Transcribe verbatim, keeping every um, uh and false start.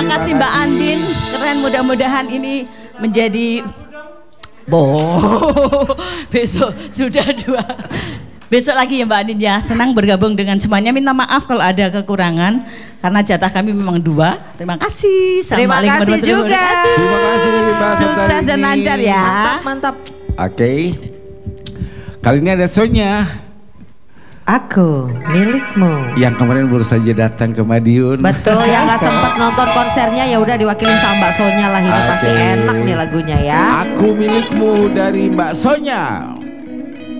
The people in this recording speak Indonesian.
kasih Mbak Andin, keren, mudah-mudahan ini menjadi boh. Besok sudah dua. Besok lagi ya Mbak Andin ya. Senang bergabung dengan semuanya. Minta maaf kalau ada kekurangan karena jatah kami memang dua. Terima kasih. Terima kasih juga. Terima kasih Mbak. Sukses dan lancar ya. Mantap, mantap. Oke. Okay. Kali ini ada Sonya. Aku milikmu. Yang kemarin baru saja datang ke Madiun. Betul, yang nggak sempat nonton konsernya ya udah diwakilin sama Mbak Sonya lah, ini Oke. pasti enak nih lagunya ya. Aku milikmu dari Mbak Sonya.